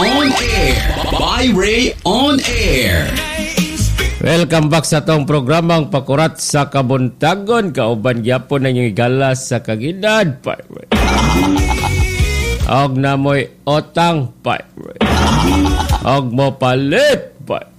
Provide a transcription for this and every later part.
on Air. Ray on Air. Welcome back sa tong programang Pakurat sa Kabuntagon. Kauban gyapon na yung igala sa kagidad. Og namoy otang. Og mo palit.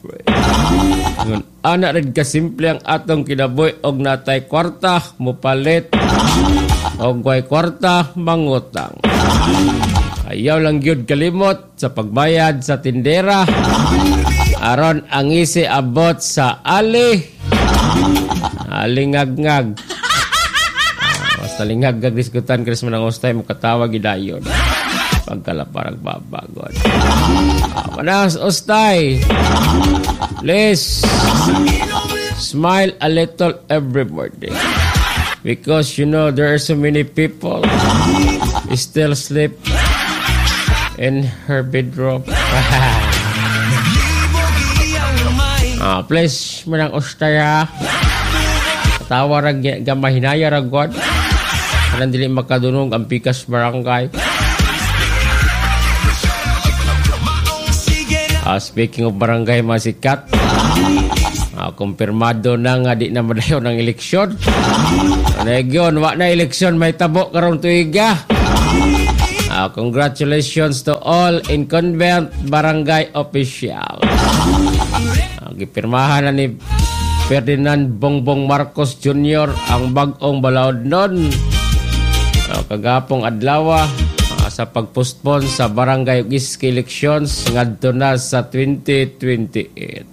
Anak rin kasimple ang atong kinaboy. Og natay kwarta mo palit. Og way kwarta mangutang. Ayaw lang gyud kalimot sa pagbayad sa tindera. Aron ang isi abot sa alingag-ngag. Basta lingag-ngag diskutan Chris manang ustay mo katawag gidayon. Pagkalaparag babagon. Manas ustay. Please smile a little every morning. Because you know there are so many people still sleep in her bedroom. Please, manang ustaya. Katawa rag gamahinaya ragod. Kanang dili makadunog ang pikas barangay. Speaking of barangay masikat. Kumpirmado na nga di na madayon ng eleksyon. Nagyon, wa na eleksyon may tabo karong tuiga. Congratulations to all incumbent barangay officials. Gipirmahan na ni Ferdinand Bongbong Marcos Jr. ang bag-ong balaod nun. Kagapong adlaw sa pagpostpone sa barangay iski elections ngadto na sa 2028.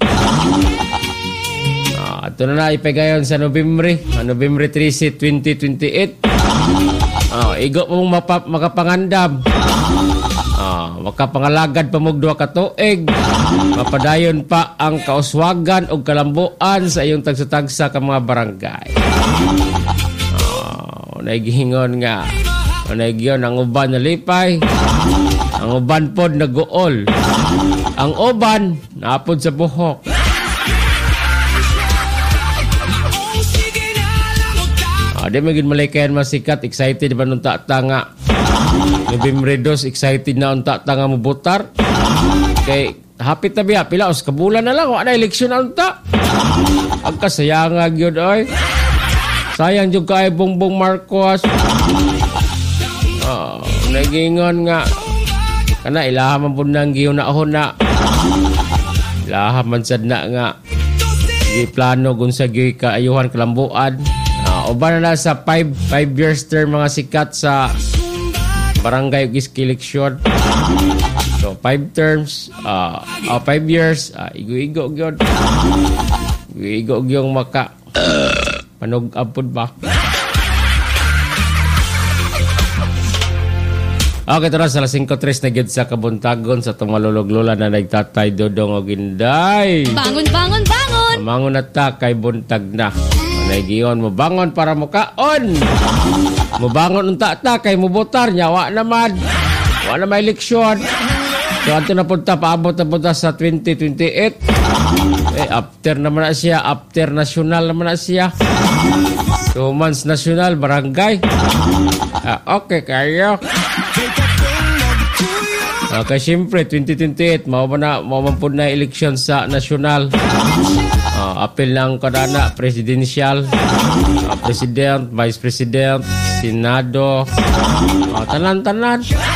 Ito na ipegayon sa Nobyembre 13, 2028. Igo mong makapangandam. Makapangalagad pamugdwa ka tuig. Mapadayon pa ang kauswagan o kalambuan sa iyong tagsa-tagsa ka mga barangay. Naigihingon nga. Naigiyon ang uban na lipay. Ang uban pod nag-uol. Ang uban naapod sa buhok. Di magin malikayan masikat. Excited ba nung ta-tanga? Nobyembre 2, excited na unta tanga mo butar. Kay hapit na biya, pilaos kabulan na lang, wala na eleksyon na unta. Ang kasayangag yun, oy. Sayang yung kay Bongbong Marcos. Nagingon nga. Kana, ilahaman po nang giyon na ako na. Ilahaman sad na nga. Di plano kung sa giyo'y kaayuhan kalambuan. Uba na sa 5 years term mga sikat sa barangay iski eleksyon. So 5 terms, 5 years, igo-igo gyud. Igo gyung maka panug-apod ba. Okay, tara sa 5:03 na gyud sa Kabuntagon sa tumalulog-lula na nagtatay Dodong og Inday. Bangon, bangon, bangon. Mangon na ta kay buntag na. Nagiyon mo bangon para mo kaon. Mubangon unta ta kay mubotar nya wa naman eleksyon. So ato na punta paabot na punta sa 2028. After naman na siya, after national naman na siya. 2 months national barangay. Okay kayo. Okay, siyempre 2028 mao man pud na eleksyon sa national. Apil ng kadana presidential, president, vice president, senado, tanan-tanan.